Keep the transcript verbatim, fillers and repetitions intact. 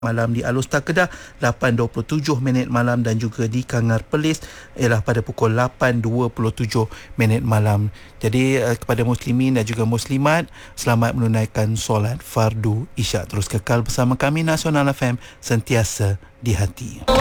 malam di Alor Kedah lapan dua puluh tujuh minit malam, dan juga di Kangar Perlis ialah pada pukul lapan dua puluh tujuh minit malam. Jadi uh, kepada muslimin dan juga muslimat, selamat menunaikan solat fardu Isyak. Terus kekal bersama kami Nasional F M, sentiasa di hati.